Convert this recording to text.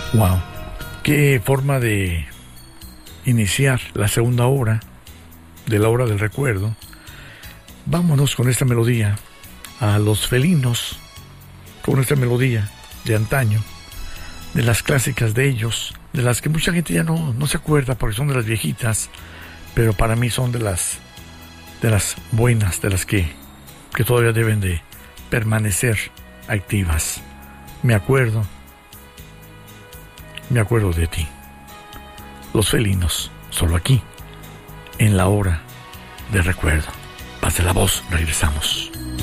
Wow, qué forma de iniciar la segunda hora de la hora del recuerdo. Vámonos con esta melodía a los felinos, con esta melodía de antaño, de las clásicas de ellos, de las que mucha gente ya no se acuerda porque son de las viejitas, pero para mí son de las buenas, de las que todavía deben de permanecer activas. Me acuerdo de ti. Los felinos, solo aquí, en la hora de recuerdo. Pase la voz, regresamos.